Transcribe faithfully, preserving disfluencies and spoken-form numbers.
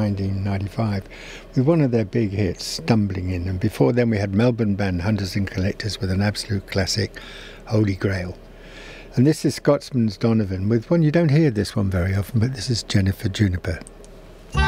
nineteen ninety-five with one of their big hits, Stumbling In, and before then we had Melbourne band Hunters and Collectors with an absolute classic, Holy Grail. And this is Scotsman's Donovan with one, you don't hear this one very often, but this is Jennifer Juniper.